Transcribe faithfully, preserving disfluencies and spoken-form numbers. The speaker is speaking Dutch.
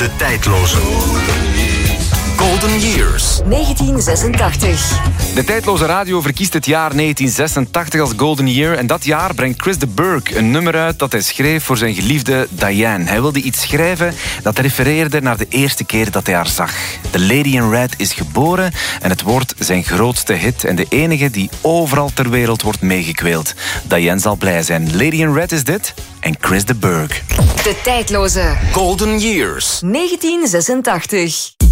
De tijdloze Golden Years. negentien zesentachtig. De tijdloze radio verkiest het jaar negentien zesentachtig als Golden Year. En dat jaar brengt Chris de Burgh een nummer uit dat hij schreef voor zijn geliefde Diane. Hij wilde iets schrijven dat refereerde naar de eerste keer dat hij haar zag. The Lady in Red is geboren en het wordt zijn grootste hit. En de enige die overal ter wereld wordt meegekweeld. Diane zal blij zijn. Lady in Red is dit en Chris de Burgh. De tijdloze Golden Years. negentien zesentachtig.